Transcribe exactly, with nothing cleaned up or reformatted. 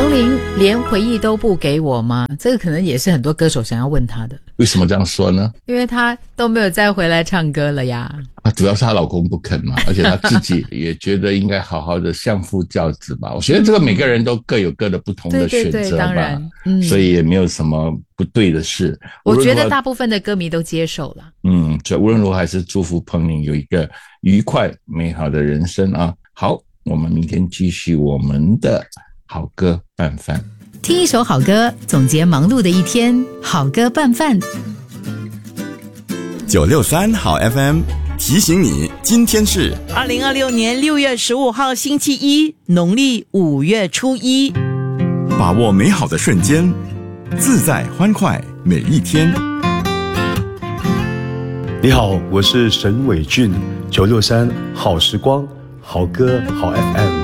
彭羚连回忆都不给我吗？这个可能也是很多歌手想要问她的。 为什么这样说呢？ 因为她都没有再回来唱歌了呀。 啊，主要是她老公不肯嘛，而且她自己也觉得应该好好的相夫教子吧。我觉得这个每个人都各有各的不同的选择吧， 对对对，当然，嗯， 所以也没有什么不对的事。 我觉得大部分的歌迷都接受了。 嗯，所以无论如何还是祝福彭羚有一个愉快美好的人生啊。好，我们明天继续我们的好歌拌饭， 听一首好歌，总结忙碌的一天。好歌拌饭， 九六三好 F M 提醒你，今天是二零二六年六月十五号星期一，农历五月初一。 把握美好的瞬间，自在欢快每一天。 你好，我是沈伟俊，九六三好时光，好歌好 F M。